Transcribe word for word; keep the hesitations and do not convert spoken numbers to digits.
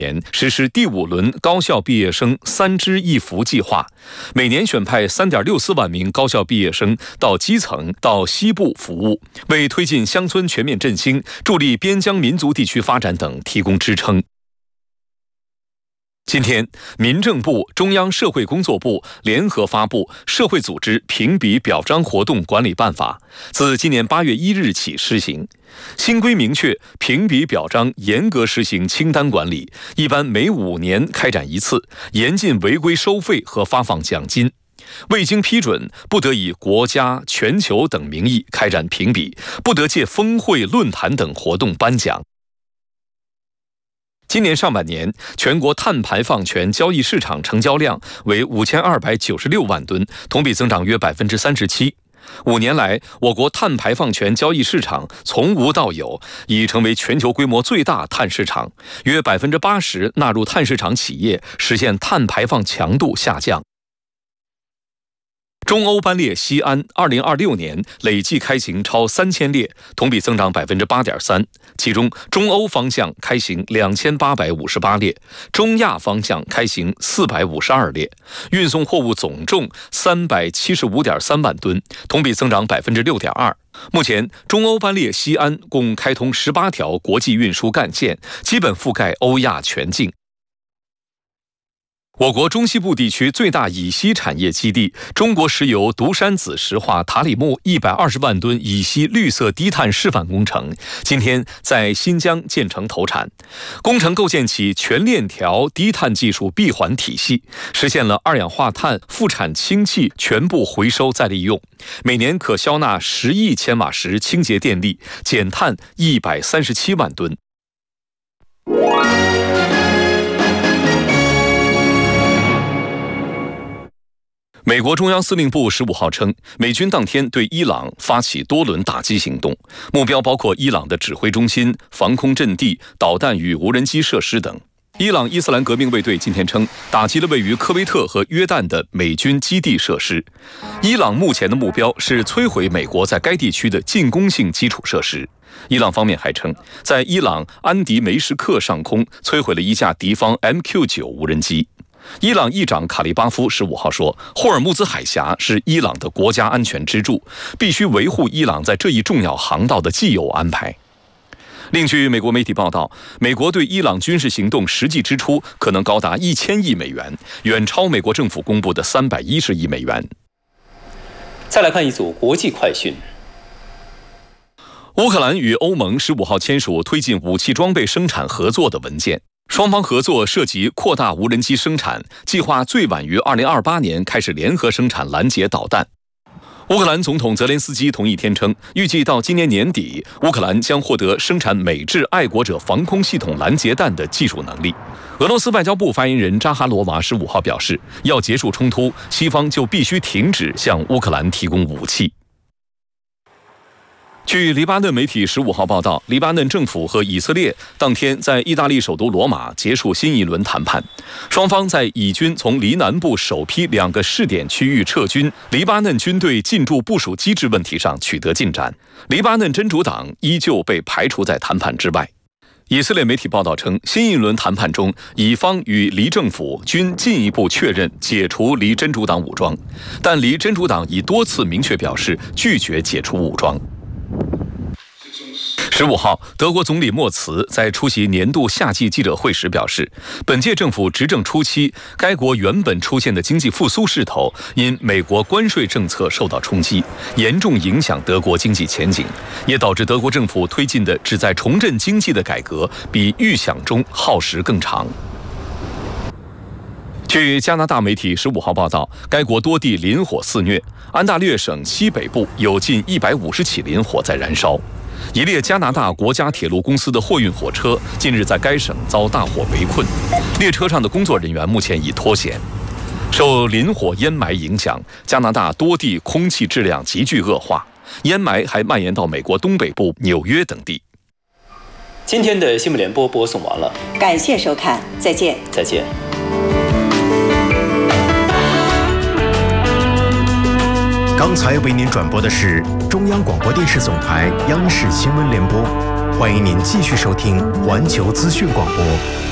年实施第五轮高校毕业生三支一扶计划，每年选派 三点六四万名高校毕业生到基层、到西部服务，为推进乡村全面振兴、助力边疆民族地区发展等提供支撑。今天，民政部、中央社会工作部联合发布《社会组织评比表彰活动管理办法》，自今年八月一日起施行。新规明确，评比表彰严格实行清单管理，一般每五年开展一次，严禁违规收费和发放奖金。未经批准，不得以国家、全球等名义开展评比，不得借峰会、论坛等活动颁奖。今年上半年，全国碳排放权交易市场成交量为五千二百九十六万吨，同比增长约百分之三十七。五年来，我国碳排放权交易市场从无到有，已成为全球规模最大碳市场，约百分之八十纳入碳市场企业实现碳排放强度下降。中欧班列西安二零二六年累计开行超三千列，同比增长百分之八点三。其中，中欧方向开行两千八百五十八列，中亚方向开行四百五十二列，运送货物总重三百七十五点三万吨，同比增长百分之六点二。目前，中欧班列西安共开通十八条国际运输干线，基本覆盖欧亚全境。我国中西部地区最大乙烯产业基地中国石油独山子石化塔里木一百二十万吨乙烯绿色低碳示范工程今天在新疆建成投产。工程构建起全链条低碳技术闭环体系，实现了二氧化碳、副产氢气全部回收再利用，每年可消纳十亿千瓦时清洁电力，减碳一百三十七万吨。美国中央司令部十五号称，美军当天对伊朗发起多轮打击行动，目标包括伊朗的指挥中心、防空阵地、导弹与无人机设施等。伊朗伊斯兰革命卫队今天称，打击了位于科威特和约旦的美军基地设施。伊朗目前的目标是摧毁美国在该地区的进攻性基础设施。伊朗方面还称，在伊朗安迪梅什克上空摧毁了一架敌方 M Q 九 无人机。伊朗议长卡利巴夫十五号说，霍尔木兹海峡是伊朗的国家安全支柱，必须维护伊朗在这一重要航道的既有安排。另据美国媒体报道，美国对伊朗军事行动实际支出可能高达一千亿美元，远超美国政府公布的三百一十亿美元。 再来看一组国际快讯。 乌克兰与欧盟十五号签署推进武器装备生产合作的文件。双方合作涉及扩大无人机生产，计划最晚于二零二八年开始联合生产拦截导弹。乌克兰总统泽连斯基同一天称，预计到今年年底，乌克兰将获得生产美制爱国者防空系统拦截弹的技术能力。俄罗斯外交部发言人扎哈罗娃十五号表示，要结束冲突，西方就必须停止向乌克兰提供武器。据黎巴嫩媒体十五号报道，黎巴嫩政府和以色列当天在意大利首都罗马结束新一轮谈判，双方在以军从黎南部首批两个试点区域撤军、黎巴嫩军队进驻部署机制问题上取得进展。黎巴嫩真主党依旧被排除在谈判之外。以色列媒体报道称，新一轮谈判中，以方与黎政府均进一步确认解除黎真主党武装，但黎真主党已多次明确表示拒绝解除武装。十五号，德国总理默茨在出席年度夏季记者会时表示，本届政府执政初期，该国原本出现的经济复苏势头因美国关税政策受到冲击，严重影响德国经济前景，也导致德国政府推进的旨在重振经济的改革比预想中耗时更长。据加拿大媒体十五号报道，该国多地林火肆虐，安大略省西北部有近一百五十起林火在燃烧。一列加拿大国家铁路公司的货运火车近日在该省遭大火围困，列车上的工作人员目前已脱险。受林火烟霾影响，加拿大多地空气质量急剧恶化，烟霾还蔓延到美国东北部、纽约等地。 今天的新闻联播播送完了， 感谢收看，再见。 再见。 刚才为您转播的是中央广播电视总台央视新闻联播，欢迎您继续收听环球资讯广播。